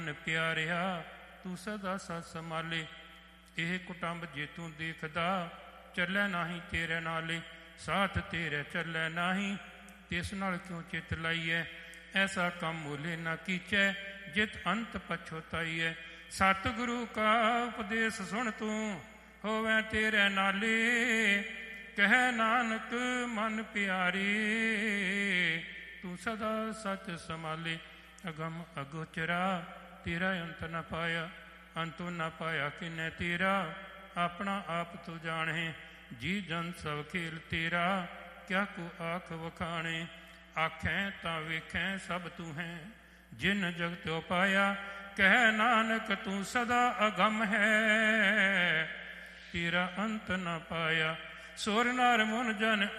ਪਿਆਰਿਆ ਤੂੰ ਸਦਾ ਸਤ ਸੰਭਾਲੇ। ਇਹ ਕੁਟੰਬ ਜੇ ਤੂੰ ਦੇਖਦਾ, ਚੱਲੇ ਨਾਹੀਂ ਤੇਰੇ ਨਾਲੇ। ਸਾਥ ਤੇਰੇ ਚੱਲੇ ਨਾਹੀਂ, ਤਿਸ ਨਾਲ ਕਿਉਂ ਚਿੱਤ ਲਾਈਐ। ਐਸਾ ਕੰਮ ਮੋਲੇ ਨਾ ਕੀਚੈ, ਜਿਤ ਅੰਤ ਪਛੋਤਾਈਐ। ਸਤਿਗੁਰੂ ਕਾ ਉਪਦੇਸ਼ ਸੁਣ ਤੂੰ, ਹੋਵੇ ਤੇਰੇ ਨਾਲੇ। ਕਹਿ ਨਾਨਕ ਮਨ ਪਿਆਰੇ, ਤੂੰ ਸਦਾ ਸਚ ਸੰਭਾਲੇ। ਅਗਮ ਅਗੋਚਰਾ ਤੇਰਾ ਅੰਤ ਨ ਪਾਇਆ, ਅੰਤੁ ਨ ਪਾਇਆ ਕਿਨੈ ਤੇਰਾ। ਆਪਣਾ ਆਪ ਤੂੰ ਜਾਣੇ, ਜੀ ਜਨ ਸਭ ਖੇਲ ਤੇਰਾ। ਕਿਆ ਕੋ ਆਖ ਵਖਾਣੇ, ਆਖੈ ਤਾਂ ਵੇਖੈ ਸਭ ਤੂੰ ਹੈ। ਜਿਨ ਜਗਤਿ ਪਾਇਆ, ਕਹਿ ਨਾਨਕ ਤੂੰ ਸਦਾ ਅਗਮ ਹੈ। ਤੇਰਾ ਅੰਤ ਨ ਪਾਇਆ। ਸੁਰ ਨਰ ਮੁਨ ਜਨ